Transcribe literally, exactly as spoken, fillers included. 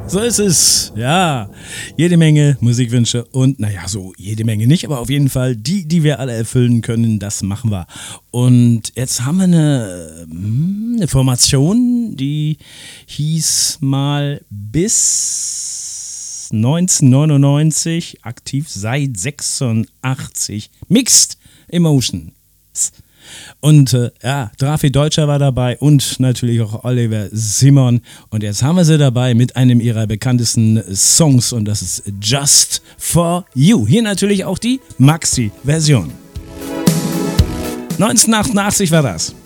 So ist es, ja. Jede Menge Musikwünsche und naja, so jede Menge nicht, aber auf jeden Fall die, die wir alle erfüllen können, das machen wir. Und jetzt haben wir eine, eine Formation, die hieß mal bis neunzehnhundertneunundneunzig, aktiv seit sechsundachtzig, Mixed Emotions. Und äh, ja, Drafi Deutscher war dabei und natürlich auch Oliver Simon. Und jetzt haben wir sie dabei mit einem ihrer bekanntesten Songs und das ist Just For You. Hier natürlich auch die Maxi-Version. neunzehnhundertachtundachtzig war das.